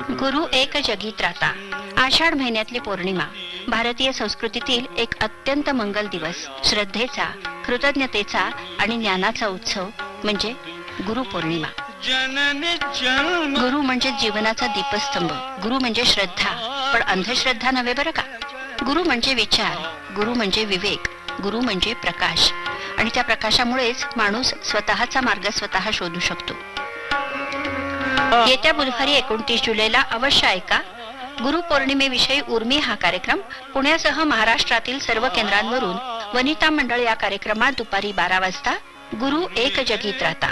गुरु एक जगीत राहता. आषाढ महिन्यातली पौर्णिमा भारतीय संस्कृतीतील एक अत्यंत मंगल दिवस, श्रद्धेचा, कृतज्ञतेचा आणि ज्ञानाचा उत्सव म्हणजे गुरुपौर्णिमा. गुरु म्हणजे जीवनाचा दीपस्तंभ. गुरु म्हणजे श्रद्धा, पण अंधश्रद्धा नव्हे बरं का. गुरु म्हणजे विचार, गुरु म्हणजे विवेक, गुरु म्हणजे प्रकाश. आणि त्या प्रकाशामुळेच माणूस स्वतःचा मार्ग स्वतः शोधू शकतो. येत्या बुधवारी 29 जुलैला अवश्य ऐका गुरुपौर्णिमेविषयी उर्मी हा कार्यक्रम. पुण्यासह महाराष्ट्रातील सर्व केंद्रांवरून वनिता मंडळ या कार्यक्रमात दुपारी 12 वाजता गुरु एक जगीत राहता